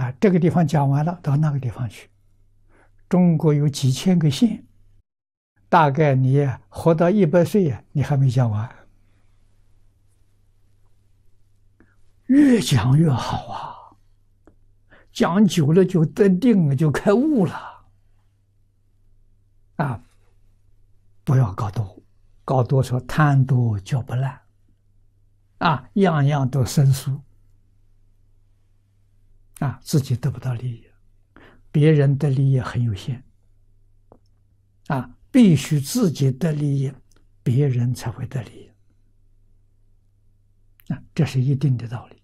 这个地方讲完了，到那个地方去。中国有几千个县，大概你活到100岁呀，你还没讲完。越讲越好啊，讲久了就得定了，就开悟了。啊，不要搞多，搞多说贪多嚼不烂。啊，样样都生疏。啊，自己得不到利益，别人的利益很有限。啊，必须自己得利益，别人才会得利益。啊，这是一定的道理。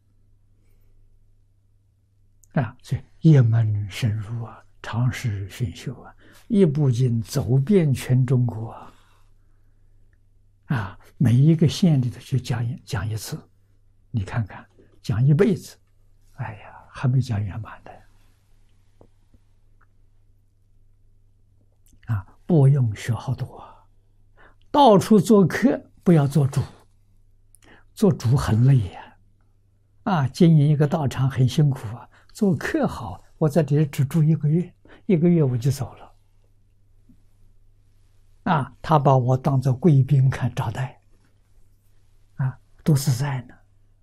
啊，所以一门深入啊，长时熏修啊，一部经走遍全中国啊。啊，每一个县里头去讲一次，你看看，讲一辈子，哎呀，还没讲圆满的。啊，不用学好多啊，到处做客，不要做主，做主很累呀。啊，经营一个道场很辛苦啊，做客好，我在这里只住1个月，1个月我就走了。啊，他把我当作贵宾看招待，啊，多自在呢。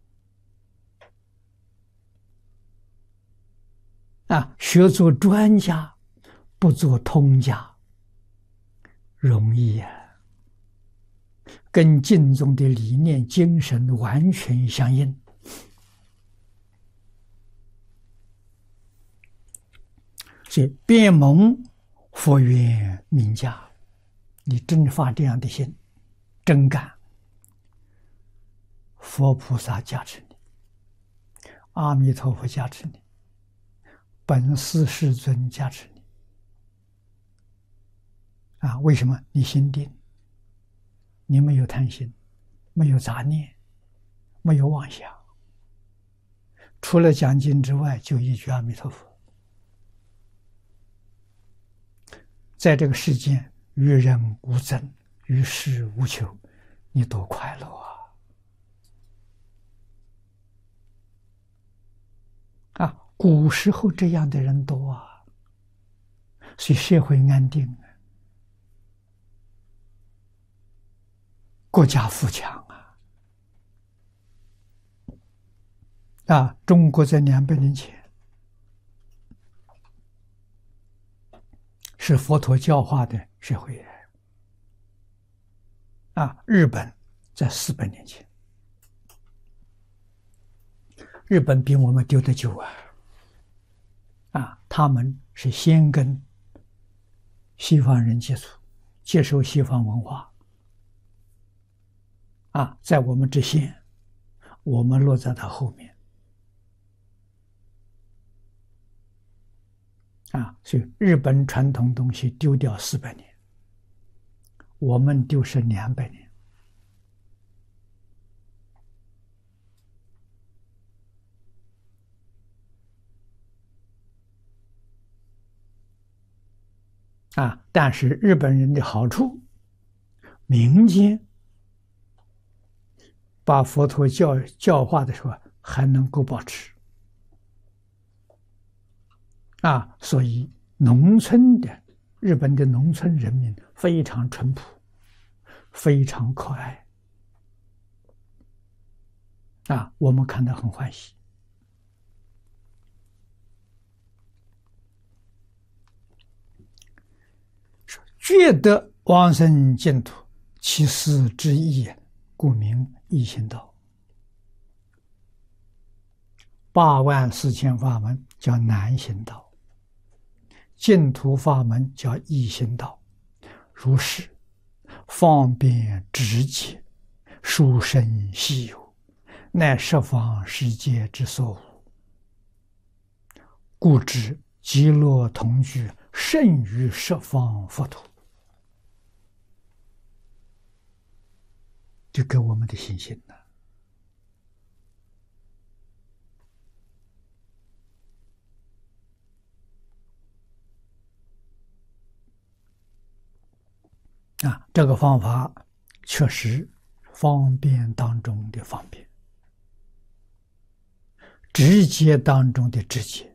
啊，学做专家，不做通家，容易呀。跟净宗的理念、精神完全相应。所以，变蒙佛缘名家。你真发这样的心，真干，佛菩萨加持你，阿弥陀佛加持你，本师世尊加持你。啊，为什么？你心定，你没有贪心，没有杂念，没有妄想，除了讲经之外，就一句阿弥陀佛。在这个世间，与人无争，与世无求，你多快乐啊！啊，古时候这样的人多啊，所以社会安定，国家富强啊！啊，中国在200年前是佛陀教化的社会。啊，日本在400年前，日本比我们丢得久啊！啊，他们是先跟西方人接触，接受西方文化。啊，在我们之前，我们落在他后面。啊，所以日本传统东西丢掉400年。我们丢失200年。啊，但是日本人的好处，民间把佛陀教化的时候还能够保持。啊，所以农村的日本的农村人民非常淳朴，非常可爱。啊，我们看得很欢喜。觉得往生净土，其事之意，故名易行道。84000法门叫难行道，净土法门叫易行道。如是，方便直接，殊胜稀有，乃十方世界之所无。故知极乐同居，胜于十方佛土。就给我们的信心了。啊，这个方法确实方便当中的方便，直接当中的直接。